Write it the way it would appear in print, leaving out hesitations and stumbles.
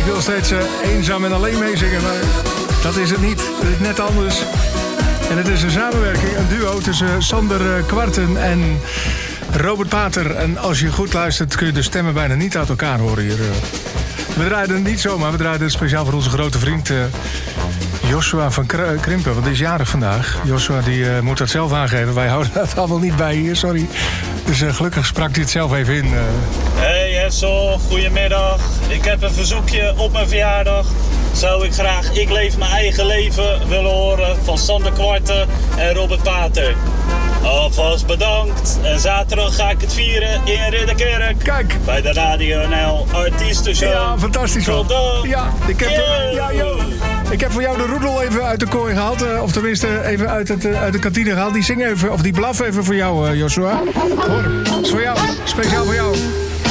wil steeds eenzaam en alleen meezingen, maar dat is het niet. Het is net anders. En het is een samenwerking, een duo tussen Sander Kwarten en Robert Pater. En als je goed luistert kun je de stemmen bijna niet uit elkaar horen hier. We draaien het niet zomaar, we draaien het speciaal voor onze grote vriend Joshua van Krimpen. Want die is jarig vandaag. Joshua die moet dat zelf aangeven. Wij houden dat allemaal niet bij hier, sorry. Dus gelukkig sprak hij het zelf even in. Hey Hessel, goedemiddag. Ik heb een verzoekje op mijn verjaardag. Zou ik graag Ik Leef Mijn Eigen Leven willen horen van Sander Kwarten en Robert Pater. Alvast bedankt. En zaterdag ga ik het vieren in Ridderkerk. Kijk. Bij de Radio NL Artiestenshow. Ja, fantastisch man. Tot dan. Ja, ik heb voor jou de roedel even uit de kooi gehaald. Of tenminste even uit de kantine gehaald. Die zing even, of die blaf even voor jou, Joshua. Hoor, is voor jou. Speciaal voor jou.